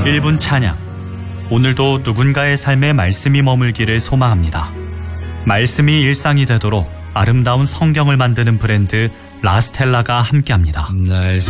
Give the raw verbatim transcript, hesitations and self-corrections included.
일 분 찬양. 오늘도 누군가의 삶에 말씀이 머물기를 소망합니다. 말씀이 일상이 되도록 아름다운 성경을 만드는 브랜드 라스텔라가 함께합니다. 날